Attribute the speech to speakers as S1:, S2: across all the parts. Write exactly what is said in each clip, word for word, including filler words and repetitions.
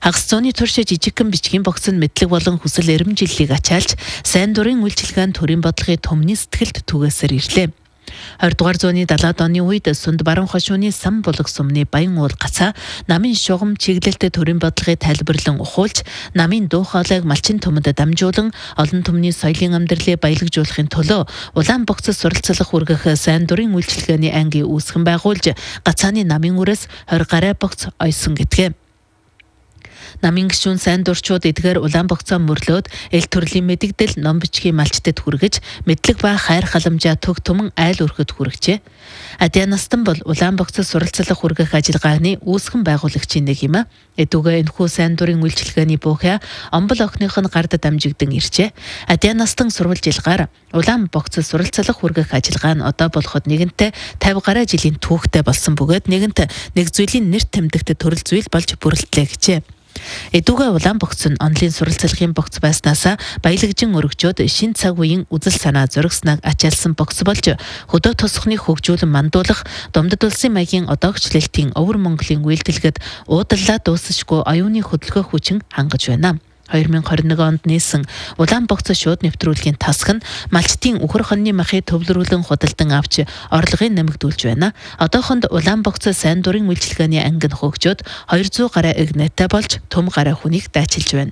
S1: Хагас зууны турш жижигхэн бичгийн богц нь мэдлэг болон хүсэл эрмжиллийг ачаалж, сайн дурын үйлчилгээнд төрийн бодлогын төмний сэтгэлд түгээсээр ирлээ. Хоёрдугаар зууны далаад оны үед Сүнд баруун хошууны сан булаг сумны баян уул гацаа намын шугам чиглэлтэй төрийн бодлогыг тайлбарлан ухуулж, намын дуу хоолойг малчин түмэд дамжуулан олон түмний соёлын амьдралыг баялагжуулахын төлөө улаан богцод суралцлах хүргэх сайн дурын үйлчилгээний ангийн үүсгэн байгуулж, гацааны намын үрээс хорь гарай богц ойсон гэтгэ. Намын гишүүн сайн дурчууд эдгээр улаан богцоо мөрлөөд эл төрлийн мэдэгдэл ном бичгийн малчтад хүргэж, мэдлэг ба хайр халамжаа төг түмэн айл өрхөд хүргэжээ. Адиа настан бол улаан богцод суралцлах хүргэх ажиллагааны үүсгэн байгуулагчийн нэг юм а. Эдүгээ энэхүү сайн дурын үйлчилгээний бүхэ омбол охиных нь гард дамжигдан иржээ. Адиа настан сурвалжилгаар улаан богцод суралцлах хүргэх ажиллагаа нь одоо болоход нэгэнтээ тавь гаруй жилийн түүхтэй болсон бөгөөд нэгэнт нэг зүйлийн нэр тэмдэгт төрөл зүйл болж бүрэлдлээ гэжээ. Эдүгээ улаан богц нь онлын суралцлагын богц байснаас баялагжин өргөжөөд шин цаг үеийн үзэл санаа зөргснаг ачаалсан богц болж, хөдөө тосхны хөгжүүлэн мандуулах, Думдад улсын маягийн одоогчлэлтийн өвөр Монголын үйлдэлгэд уудаллаа дуусшгүй оюуны хөдөлгөөх хүчин хангаж байна. хоёр мянга хорин нэг онд нээсэн улаан богц шууд нэвтрүүлгийн тасх нь малчтын үхэр хоньны махыг төвлөрүүлэн худалдан авч орлогыг нэмэгдүүлж байна. Одоохонд улаан богц сайн дурын үйлчилгээний анги нь хөгжөөд хоёр зуун гаруй игнэтэй болж төм гаруй хүнийг дайчилж байна.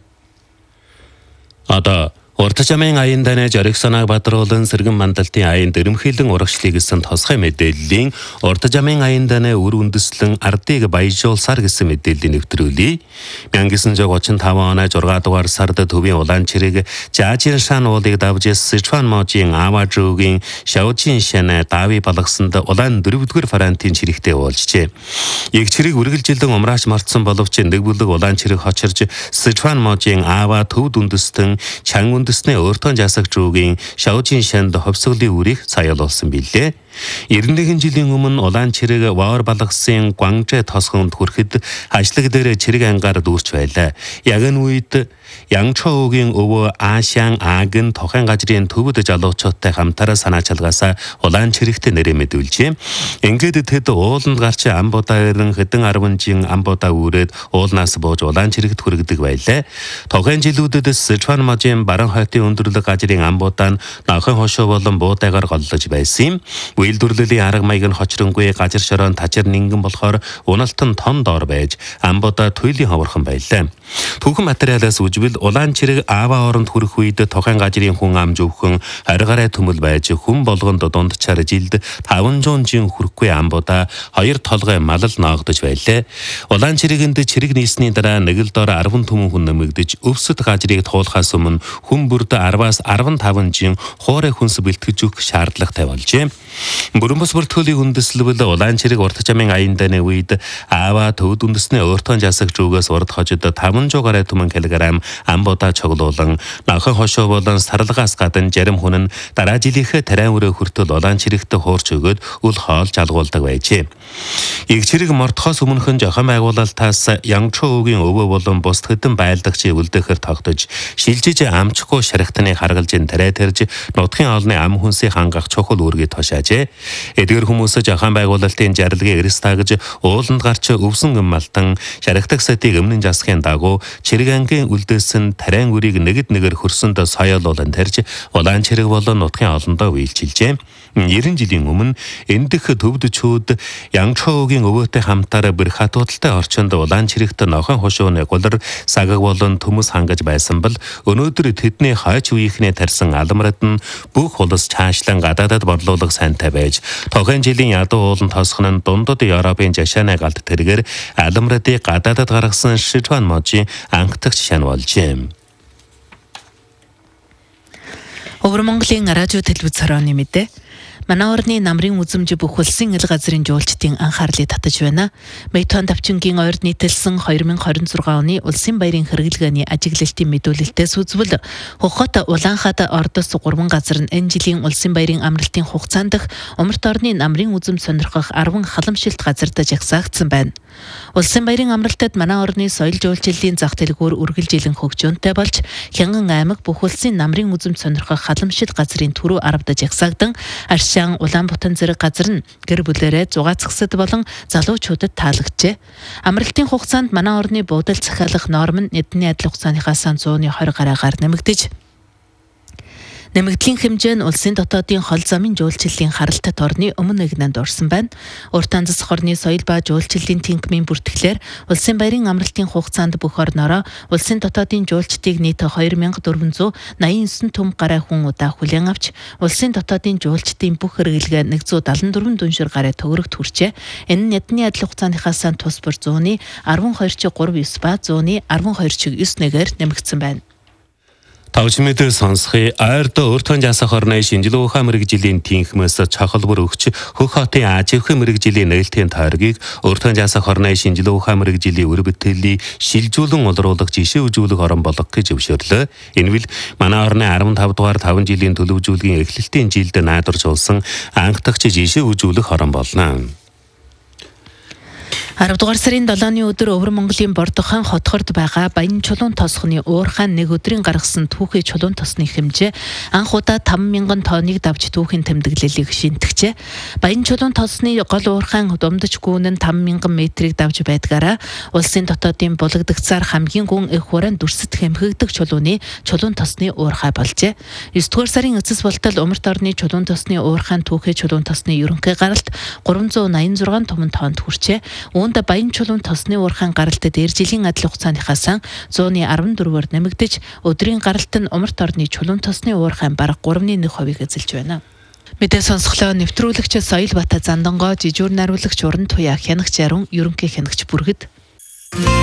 S2: Одоо Урт чамын аян данэ жориг санааг бадруулан сэргэн мандалтын аян дэрэмхийлэн урагшлыг гэсэн тосгой мэдээллийн урт чамын аян данэ үр үндэслэн ардыг баяжуулсаар гэсэн мэдээллийн нэвтрүүлээ. мянга девятьсот тридцать пять оны зургаан дугаар сард төвийн улаан чирэг Жаажин шан уулыг давж Сычуан можийн Аважуугийн Шаожин шанаа дави балгасанд улаан дөрөвдүгээр фарантын чирэгтэй уулжжээ. Яг чирэг үргэлжилэн умраач мартсан боловч нэг бүлэг улаан чирэг хочирж Сычуан можийн Ава төвд үндэстэн чан үндэснээ өөртөө жасагч руугийн Шаожин шанд ховсголын үрийг цаялуулсан билээ. эрдэнэ нэгэн жилийн өмнө улаан чирэг Ваор балгасын Гуанжэ тосгонд хүрэхэд ажлаг дээр чирэг ангаар дүүрч байлаа. Яг энэ үед Янчоугийн өвөө Аашан Аагийн тохон газрын төвд залуучуудтай хамтараа санаачилгаасаа улаан чирэгт нэрээ мэдүүлжээ. Ингээд тэд ууланд гарч амбуудаа ирэн хэдэн арван жин амбуудаа үрээд уулнаас бууж улаан чирэгт хүргэдэг байлаа. Тохон жилүүдэд Сычуан можийн баруун хойдын өндөрлөг газрын амбуудаа нохин хошоо болон буудаагаар голлож байсан юм. Үйлдвэрлэлийн арга маяг нь хочронгүй газар шороон тажир нингэн болохоор уналт нь тон доор байж амбуудаа туйлын ховорхон байлаа. Түүхэн материалаас үжвэл улаан чирэг Ава оронд хүрэх үед тохон газрын хүн амж өвхөн хорь гарай төмөл байж хүн болгонд дундчаар жилд таван зуун жин хүрэхгүй амбуудаа хоёр толгой малал ноогдож байлаа. Улаан чирэгэнд чирэг нийсний дараа нэг л дор арван түмэн хүн нэмэгдэж өвсөд газрыг туулахаас өмнө хүн бүрд арваас арван таван жин хоорой хүнс бэлтгэж өгөх шаардлагатай болжээ. Бүрэн бус бүртгөлийн үндэслэл улаан чирэг урт чамын аян даны үед Ава төвд үндэснээ өөртөө жасагч рүүгээс урд хожид таван зуун гаруй түмэн килограмм амбуудаа чоглуулан нохин хошоо болон сарлагаас гадна зарим хүн нь дараа жилийнхээ тариан өрөө хүртэл улаан чирэгт хуурч өгөөд үл хоол жалгуулдаг байжээ. Иг чирэг мортохоос өмнөхөн зохион байгуулалтаас Янчоугийн өвөө болон бус хэдэн байлдагчийн үлдэхэр тогтож шилжиж амчихгүй шархтны харгалжин тариа тэрж нутгийн олны ам хүнсийг хангах чухал үүргийг тушаажээ. Эдгээр хүмүүс зохион байгуулалтын зарилгыг эрс тагж ууланд гарч өвсөн гэммалтан шархтаг сэтийг өмнө жасахын дагуу чирэг ангийн үлдээсэн тариан үрийг нэгд нэгээр хөрсөнд соёолуулан тарьж улаан чирэг болон нутгийн олондоо үйлчилжээ. нэрэн жилийн өмнө эндэх төвд чүүд Янчоугийн өвөөтэй хамтаараа бэр хатуудалтай орчинд улаан чирэгт нохин хошууны гулар сагаг болон төмөс хангаж байсан бол өнөөдөр тэдний хойч үеийнхнээ тарьсан алмрад нь бүх хулс чаашлан гадаадад борлуулах сайнтай байж тохон жилийн ядуу уулан тосхон нь дундад Европын жашааны галт тэргээр алмрадыг гадаадад гаргасан Сычуан можийн анхдагч шан болжээ.
S1: Өвөр Монголын радио телевиз хорооны мэдээ. Манай орны намрын үзэмж бүх улсын ил газрын жуулчдын анхаарлыг татаж байна. Мэйтуан давчингийн ойрд нийтэлсэн хоёр мянга хорин зургаан оны улсын баярын хэрэглгээний ажиглалтын мэдүүлэлтээс үзвэл хохот улаанхад ордос гурван газар нь энэ жилийн улсын баярын амралтын хугацаанд дах умарт орны намрын үзэм сонирхох арван халамшилт газарт жагсаагдсан байна. Улсын баярын амралтад манай орны соёл жуулчлалын зах дэлгүүр үргэлжилэн хөгжөөнтэй болж Хянган аймаг бүх улсын намрын үзэм сонирхох халамшилт газрын түрүү арвд жагсаагдан арш Шан, Улаанбаатар зэрэг газар нь гэр бүлээрээ зугаацгсад болон залуучуудад таалагджээ. Амралтын хугацаанд манай орны буудал захиалах норм нь эдний адил хугацааныхаас зууны двадцать гараагаар нэмэгдэж Нэмэгдлийн хэмжээ нь улсын дотоодын хол замын жуулчлалын харалтат орны өмнө нэгнэнд орсон байна. Урт анзас орны соёл ба жуулчлалын тэнхимийн бүртгэлээр улсын баярын амралтын хугацаанд бүх орнороо улсын дотоодын жуулчдыг нийт two thousand four hundred ninety-nine төм гаруй хүн удаа хүлээн авч улсын дотоодын жуулчдын бүх хэрэглэгээ one hundred seventy-four дүншир гаруй төгрөгт хүрчээ. Энэ нь эдний адил хугацааныхаас тус бүр зууны twelve point nine ба зууны twelve point nine нэгээр нэмэгдсэн байна.
S2: Тавчмэдэр сонсхи ойрдо өөртөө жасах орны шинжилгээ ухаан мэрэгжлийн тэнхимээс чахалбар өгч хөх хотын ажихын мэрэгжлийн нээлтийн тойргийг өөртөө жасах орны шинжилгээ ухаан мэрэгжлийн өр бүтээлийг шилжүүлэн олруулах жишээ үзүүлэх орон болох гэж өвшөөрлөө. Энэ нь манай орны fifty-five дугаар five жилийн төлөвлөжүүлгийн эхлэлтийн жилд найдваржуулсан анх дахь жишээ үзүүлэх орон болно. twelve дугаар сарын seventh-ны өдөр Өвөр Монголын Бордохан хотхорд байгаа Баян чулуун тосхны уурхайн нэг өдрийн гаргасан түүхий чулуун тосны хэмжээ анх удаа five thousand тонныг давж түүхийн тэмдэглэлийг шинтгэжээ. Баян чулуун тосны гол уурхайн думдаж гүүн нь five thousand метрийг давж байдгаараа улсын дотоодын булагдагцаар хамгийн гүн их хураан дүрсэт хэмхэгдэх чулууны чулуун тосны уурхай болжээ. nine дугаар сарын эцэс болтол Умарт орны чулуун тосны уурхайн түүхий чулуун тосны ерөнхий гаралт three hundred ninety-six том тоннд хүрчээ. Үүнд Баян чулуун тосны уурхайн гаралтад эр жилийн адил хугацааныхаас one hundred four-оор нэмэгдэж өдрийн гаралт нь Умарт орны чулуун тосны уурхайн бараг three point one хувийг эзэлж байна. Мэдээ сонсголоо нэвтрүүлэгч Соёл Бата Зандангоо, жижүүр найруулагч Уран Туяа, хянагч Арун, ерөнхий хянагч Бүргэд.